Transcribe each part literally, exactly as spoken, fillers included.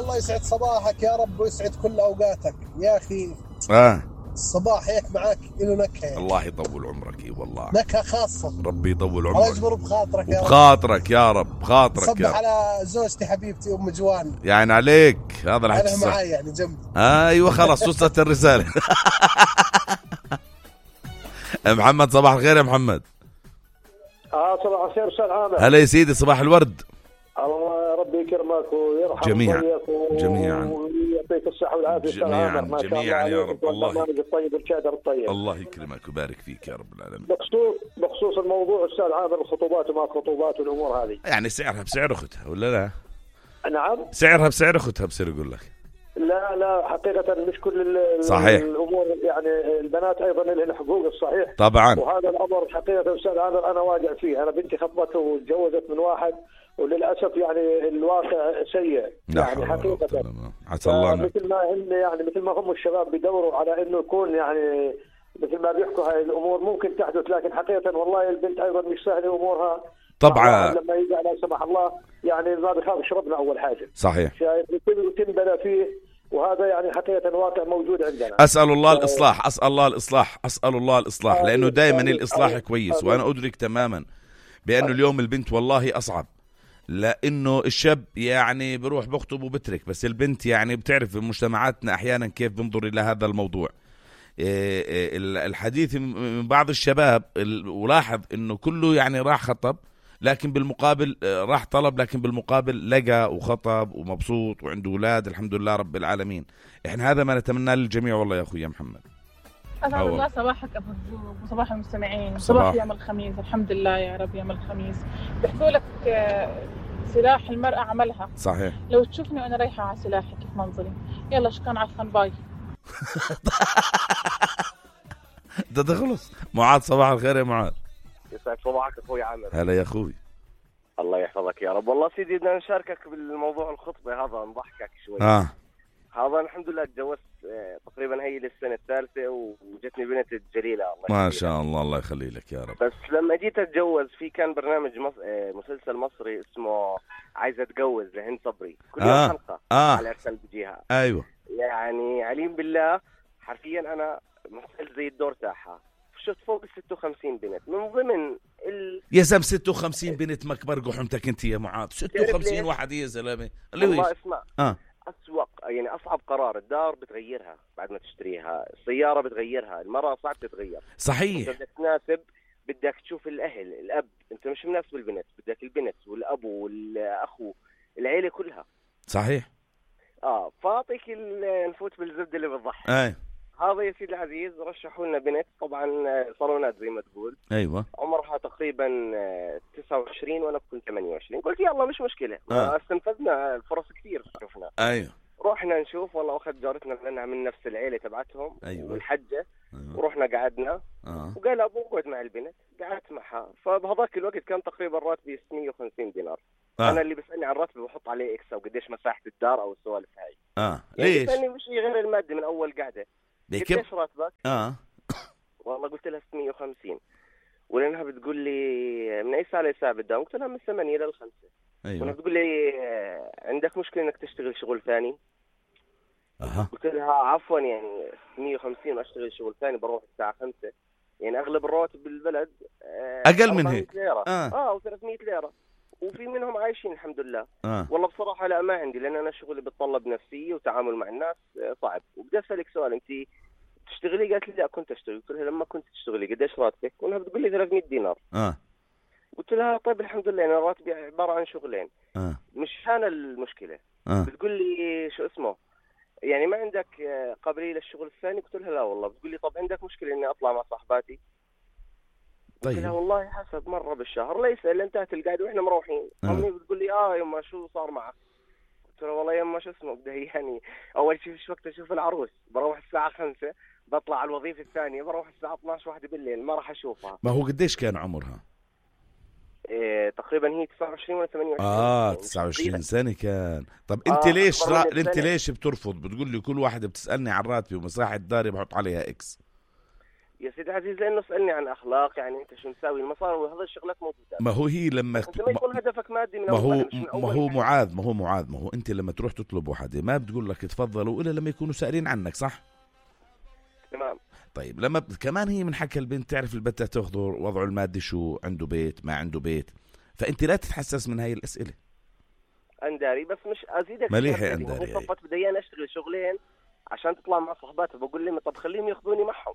الله يسعد صباحك يا رب ويسعد كل أوقاتك يا أخي. آه الصباح هيك معك إنه نكهة يعني. الله يطول عمرك والله، نكهة خاصة. ربي يطول الله عمرك يجبر بخاطرك يا رب. وبخاطرك يا رب، بخاطرك صبح يا رب. على زوجتي حبيبتي أم جوان يعني عليك هذا الحكي أنا الصح. معي يعني جنبي. أيوة خلاص وصلت الرسالة. محمد صباح الخير يا محمد. اه صباح الخير استاذ عامر. هلا يا سيدي صباح الورد. الله يا ربي يكرمك ويرحم جميعا و... جميعا ويعطيك الصحة والعافية جميعا ما شاء جميعا الله يا رب. الله البرنامج الطيب الكادر الطيب. الله يكرمك ويبارك فيك يا رب العالمين. بخصوص بخصوص الموضوع استاذ عامر، الخطوبات وما خطوبات والامور هذه، يعني سعرها بسعر اختها ولا لا؟ نعم سعرها بسعر اختها بصير يقول لك. لا لا حقيقة مش كل صحيح. الامور يعني البنات ايضا لهم حقوق الصحيح طبعا. وهذا الامر حقيقة استاذ عامر انا واقع فيه. انا بنتي خطبته وتجوزت من واحد وللاسف يعني الواقع سيء يعني حقيقة. عسى الله مثل ما هم يعني مثل ما هم الشباب بيدوروا على انه يكون يعني مثل ما بيحكوا هاي الامور ممكن تحدث، لكن حقيقة والله البنت ايضا مش سهلة امورها طبعا. لما يجي لا سمح الله يعني ما بيخاف يشربنا اول حاجة. صحيح. شايف وتنبنى فيه، وهذا يعني حقيقة واقع موجود عندنا. أسأل الله الإصلاح، أسأل الله الإصلاح، أسأل الله الإصلاح، لأنه دائما الإصلاح كويس. وأنا أدرك تماما بأنه اليوم البنت والله أصعب، لأنه الشاب يعني بروح بخطب وبترك، بس البنت يعني بتعرف مجتمعاتنا أحيانا كيف بنظر إلى هذا الموضوع. الحديث من بعض الشباب ولاحظ أنه كله يعني راح خطب لكن بالمقابل راح طلب، لكن بالمقابل لقى وخطب ومبسوط وعنده أولاد الحمد لله رب العالمين. إحنا هذا ما نتمناه للجميع والله يا أخوي يا محمد. أسعد الله صباحك أبو الزوج وصباح المستمعين. صباح. صباح يوم الخميس الحمد لله يا رب. يوم الخميس بيحكوا لك سلاح المرأة عملها. صحيح. لو تشوفني وأنا رايحة على سلاحي كيف منظري، يلا شكان عفن باي. ده ده خلص. معاذ صباح الخير يا معاذ. يسعد صباحك اخوي عامر. هلا يا اخوي. الله يحفظك يا رب. والله سيدي بدنا نشاركك بالموضوع الخطبه هذا نضحكك شوي. اه هذا الحمد لله تجوزت تقريبا هي للسنه الثالثه وجتني بنت الجليله الله ما شاء الله الله يخلي لك يا رب. بس لما جيت اتجوز في كان برنامج مص... مسلسل مصري اسمه عايزه اتجوز لهند صبري كل يوم آه. حلقه آه. على ارسال بجيها. ايوه يعني عليم بالله حرفيا انا مثل زي الدور تاعها شفت فوق ال ستة وخمسين بنت من ضمن ال يا زلمه ستة وخمسين بنت مكبر قحمتك انت يا معاذ. ستة وخمسين واحد يا زلمه الله اسمع. اه أسوأ يعني أصعب قرار. الدار بتغيرها بعد ما تشتريها، السيارة بتغيرها، المرأة صعب تتغير. صحيح. بدك تناسب، بدك تشوف الأهل، الأب، أنت مش مناسب البنت، بدك البنت والأب والأخو العيلة كلها. صحيح. آه فاعطيك نفوت بالزبدة اللي بتضحك. أي. هذا يا سيدي العزيز رشحوا لنا بنت طبعا صالونات زي ما تقول. أيوة. عمرها تقريبا تسعة وعشرين وأنا كنت ثمانية وعشرين. قلت يلا مش مشكلة. آه. استنفذنا الفرص كثير شفنا. أيوة. رحنا نشوف والله أخذ جارتنا لأنها من نفس العيلة تبعتهم. أيوة. والحجة. أيوة. ورحنا قعدنا. آه. وقال أبو قعد مع البنت. قعدت معها. فبهذاك الوقت كان تقريبا راتبي ستمية وخمسين دينار. آه. أنا اللي بسألني عن راتبي بحط عليه إكس أو قديش مساحة الدار أو السوالف هاي. آه. يعني ليش؟ بسألني مش غير المادة من أول قعدة. قديش راتبك؟ آه. والله قلت لها ستمية وخمسين. ولأنها بتقول لي من أي ساعة لأي ساعة بدها؟ قلت لها من ثمانية للخمسة. أيوة. ولأنها بتقول لي عندك مشكلة إنك تشتغل شغل ثاني؟ أها. قلت لها عفوا يعني ستمية وخمسين وأشتغل شغل ثاني بروح الساعة خمسة. يعني أغلب الرواتب بالبلد أقل من هيك. ليرة. آه. آه وثلاثمية ليرة. وفي منهم عايشين الحمد لله. آه. والله بصراحة لا ما عندي، لأن أنا شغلي بتطلب نفسية وتعامل مع الناس صعب. وبدي أسألك سؤال، أنت تشتغلي؟ قالت لي لا كنت أشتغل. قلت لها لما كنت تشتغلي قديش راتبك؟ وأنها بتقول لي ثلاثمية دينار. آه. قلت لها طيب الحمد لله أنا راتبي عبارة عن شغلين. آه. مش أنا المشكلة. آه. بتقول لي شو اسمه يعني ما عندك قابلية للشغل الثاني؟ قلت لها لا والله. بتقول لي طب عندك مشكلة إني أطلع مع صاحباتي؟ طيب. قلت لها والله حسب مرة بالشهر. ليس إلا انتهت القعدة وإحنا مروحين. أمي بتقول لي آه يما شو صار معك؟ قلت لها والله يما شو اسمه بدي يعني أول شيء في وقت أشوف العروس بروح الساعة خمسة، بطلع على الوظيفة الثانية بروح الساعة اثناشر واحدة بالليل ما راح أشوفها. ما هو قديش كان عمرها؟ إيه تقريبا هي تسعة وعشرين ولا ثمانية وعشرين. آه تسعة وعشرين سنة كان. طب أنت آه ليش را... أنت سنة. ليش بترفض؟ بتقول لي كل واحدة بتسألني عن راتبي ومساحة داري بحط عليها إكس. يا سيدي عزيز لانه سالني عن اخلاق، يعني انت شو مساوي المصاري وهذا الشغلات موجوده. ما هو هي لما انت ما يكون هدفك مادي من ما هو أول من ما هو معاذ ما هو معاذ ما هو انت لما تروح تطلب وحده ما بتقول لك تفضلوا الا لما يكونوا سائلين عنك، صح؟ تمام. طيب لما ب... كمان هي من حق البنت تعرف البنت تاخذ وضعه المادي شو، عنده بيت ما عنده بيت، فانت لا تتحسس من هاي الاسئله. انداري بس مش ازيدك مليحه انداري. صفت بدي انا اشتغل شغلين عشان تطلع مع صحباتي، بقول لي طب خليهم ياخذوني معهم.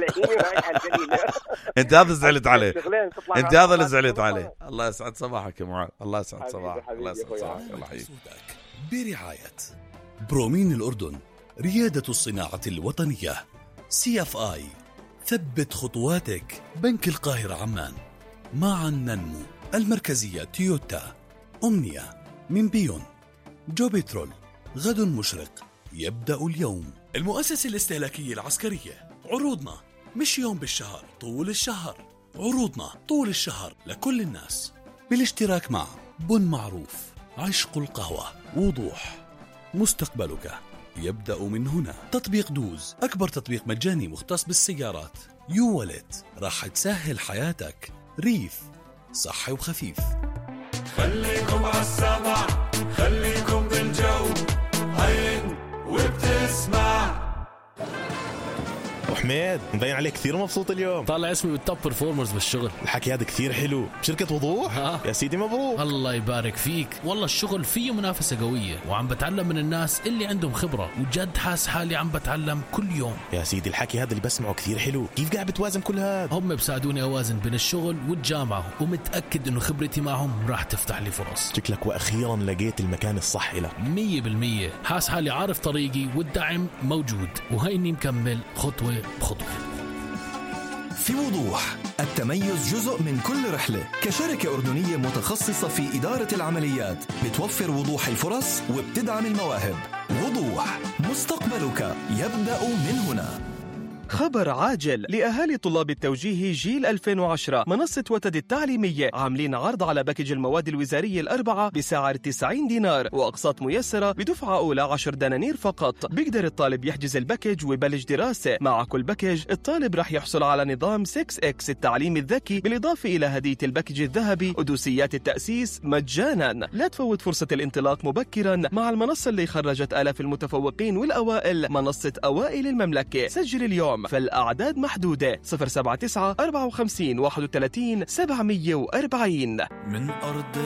انت هذا زعلت عليه، انت هذا اللي زعلت عليه. الله يسعد صباحك يا معاذ، الله يسعد صباحك، الله يسعد صباحك. الله يحييك. برعاية برومين الأردن، ريادة الصناعة الوطنية. سي اف اي، ثبت خطواتك. بنك القاهرة عمان. معا ننمو. المركزية تويوتا. أمنية من بيون. جوبيترول، غد مشرق يبدأ اليوم. المؤسسة الاستهلاكية العسكرية، عروضنا مش يوم بالشهر، طول الشهر. عروضنا طول الشهر لكل الناس، بالاشتراك مع بن معروف، عشق القهوة، وضوح. مستقبلك يبدأ من هنا. تطبيق دوز، أكبر تطبيق مجاني مختص بالسيارات. يو والت، راح تسهل حياتك. ريف، صحي وخفيف. خليكم عالسمع، خليكم بالجو، هين وبتسمع. وحميد مبين عليك كثير مبسوط اليوم، طالع اسمي بالتوب برفورمرز بالشغل. الحكي هذا كثير حلو. بشركة وضوح؟ ها. يا سيدي مبروك. الله يبارك فيك. والله الشغل فيه منافسة قوية، وعم بتعلم من الناس اللي عندهم خبرة، وجد حاس حالي عم بتعلم كل يوم. يا سيدي الحكي هذا اللي بسمعه كثير حلو. كيف قاعد بتوازن كل هذا؟ هم بساعدوني أوازن بين الشغل والجامعة، ومتأكد إنه خبرتي معهم راح تفتح لي فرص. شكلك وأخيرا لقيت المكان الصح لك. مية بالمية. حاس حالي عارف طريقي، والدعم موجود، وهيني مكمل خطوة بخطوة. في وضوح، التميز جزء من كل رحلة. كشركة أردنية متخصصة في إدارة العمليات، بتوفر وضوح الفرص وبتدعم المواهب. وضوح، مستقبلك يبدأ من هنا. خبر عاجل لأهالي طلاب التوجيه جيل ألفين وعشرة. منصة وتد التعليمية عاملين عرض على باكج المواد الوزارية الأربعة بسعر تسعين دينار، وأقساط ميسرة بدفعة أولى عشر دنانير فقط. بيقدر الطالب يحجز الباكج ويبلش دراسة. مع كل باكج الطالب رح يحصل على نظام ستة إكس التعليمي الذكي، بالإضافة إلى هدية الباكج الذهبي ودوسيات التأسيس مجانا. لا تفوت فرصة الانطلاق مبكرا مع المنصة اللي خرجت آلاف المتفوقين والأوائل، منصة أوائل المملكة. سجل اليوم، فالأعداد محدودة. صفر سبعة تسعة أربعة وخمسين واحد وثلاثين سبعمية وأربعين. من أرض